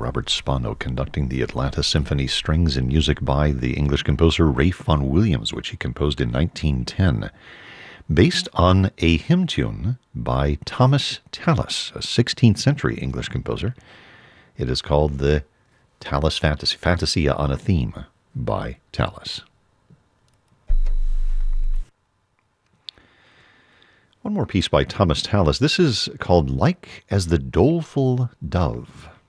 Robert Spano conducting the Atlanta Symphony Strings and music by the English composer Ralph Vaughan Williams, which he composed in 1910, based on a hymn tune by Thomas Tallis, a 16th century English composer. It is called the Tallis Fantasia on a Theme by Tallis. One more piece by Thomas Tallis. This is called Like as the Doleful Dove.